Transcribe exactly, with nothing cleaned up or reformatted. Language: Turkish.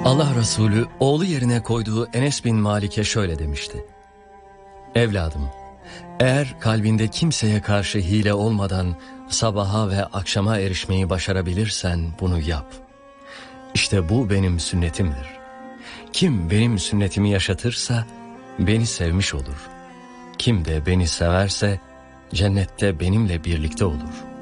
Allah Resulü oğlu yerine koyduğu Enes bin Malik'e şöyle demişti: Evladım, eğer kalbinde kimseye karşı hile olmadan sabaha ve akşama erişmeyi başarabilirsen bunu yap. İşte bu benim sünnetimdir. Kim benim sünnetimi yaşatırsa beni sevmiş olur. Kim de beni severse cennette benimle birlikte olur.